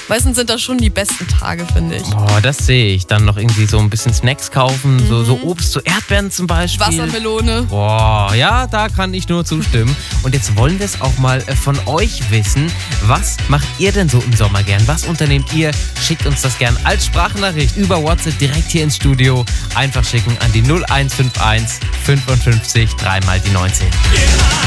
Meistens sind das schon die besten Tage, finde ich. Boah, das sehe ich. Dann noch irgendwie so ein bisschen Snacks kaufen, so Obst, so Erdbeeren zum Beispiel. Wassermelone. Boah, ja, da kann ich nur zustimmen. Und jetzt wollen wir es auch mal von euch wissen. Was macht ihr denn so im Sommer gern? Was unternehmt ihr? Schickt uns das gern als Sprachnachricht über WhatsApp direkt hier ins Studio. Einfach schicken an die 0151 55 3 mal die 19.